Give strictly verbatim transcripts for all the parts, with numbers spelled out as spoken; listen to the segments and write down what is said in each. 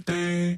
thing.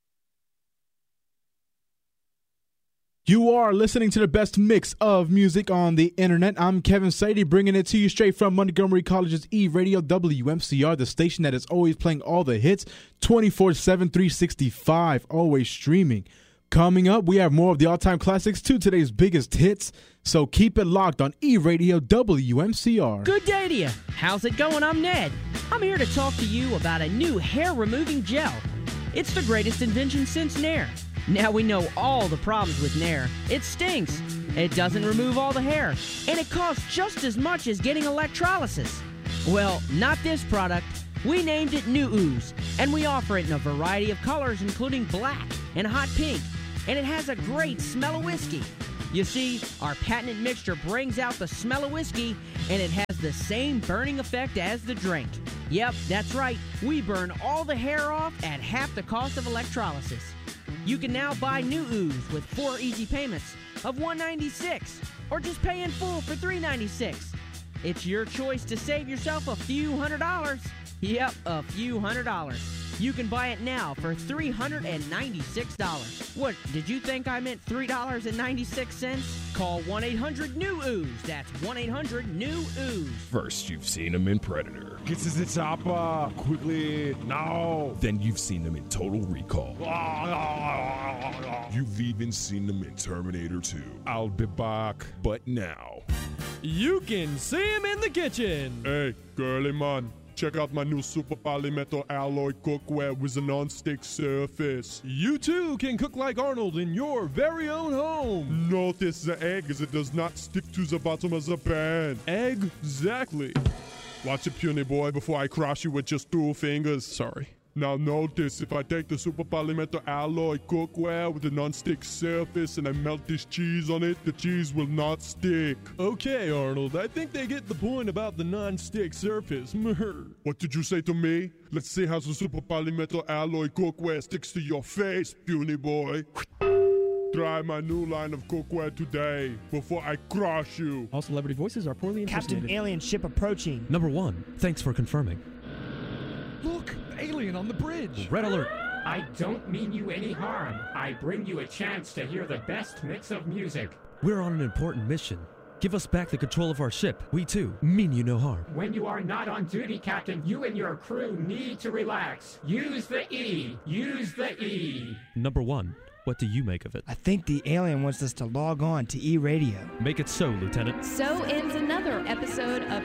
You are listening to the best mix of music on the internet. I'm Kevin Sadie, bringing it to you straight from Montgomery College's E-Radio W M C R, the station that is always playing all the hits, twenty-four seven, three sixty-five, always streaming. Coming up, we have more of the all-time classics to today's biggest hits, so keep it locked on E-Radio W M C R. Good day to you. How's it going? I'm Ned. I'm here to talk to you about a new hair-removing gel. It's the greatest invention since Nair. Now we know all the problems with Nair. It stinks, it doesn't remove all the hair, and it costs just as much as getting electrolysis. Well, not this product. We named it New Ooze, and we offer it in a variety of colors, including black and hot pink, and it has a great smell of whiskey. You see, our patented mixture brings out the smell of whiskey, and it has the same burning effect as the drink. Yep, that's right. We burn all the hair off at half the cost of electrolysis. You can now buy New Ooze with four easy payments of one hundred ninety-six dollars or just pay in full for three hundred ninety-six dollars. It's your choice to save yourself a few hundred dollars. Yep, a few hundred dollars. You can buy it now for three hundred ninety-six dollars. What, did you think I meant three dollars and ninety-six cents? Call one eight hundred new ooze. That's one eight hundred new ooze. First, you've seen him in Predator. Get to the chopper, quickly, now. Then you've seen him in Total Recall. You've even seen him in Terminator two. I'll be back. But now, you can see him in the kitchen. Hey, girly man. Check out my new Super Polymetal Alloy cookware with a non-stick surface. You too can cook like Arnold in your very own home. Notice the egg as it does not stick to the bottom of the pan. Exactly. Watch it, puny boy, before I crush you with just two fingers. Sorry. Now notice, if I take the Super Polymetal Alloy cookware with a non-stick surface and I melt this cheese on it, the cheese will not stick. Okay, Arnold, I think they get the point about the non-stick surface. What did you say to me? Let's see how the Super Polymetal Alloy cookware sticks to your face, puny boy. Try my new line of cookware today before I crush you. All celebrity voices are poorly impersonated. Captain Alien ship approaching. Number one, thanks for confirming. Look, alien on the bridge. Red alert. I don't mean you any harm. I bring you a chance to hear the best mix of music. We're on an important mission. Give us back the control of our ship. We too mean you no harm. When you are not on duty, Captain, you and your crew need to relax. Use the E. Use the E. Number one, what do you make of it? I think the alien wants us to log on to E-Radio. Make it so, Lieutenant. So ends another episode of